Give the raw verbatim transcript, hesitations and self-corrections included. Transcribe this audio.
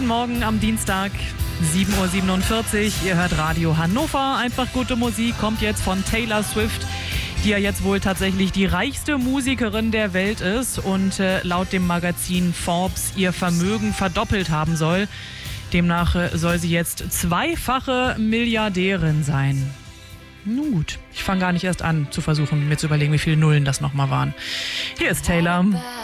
Guten Morgen am Dienstag, sieben Uhr siebenundvierzig. Ihr hört Radio Hannover. Einfach gute Musik kommt jetzt von Taylor Swift, die ja jetzt wohl tatsächlich die reichste Musikerin der Welt ist und äh, laut dem Magazin Forbes ihr Vermögen verdoppelt haben soll. Demnach äh, soll sie jetzt zweifache Milliardärin sein. Nun gut, ich fange gar nicht erst an zu versuchen, mir zu überlegen, wie viele Nullen das nochmal waren. Hier ist Taylor.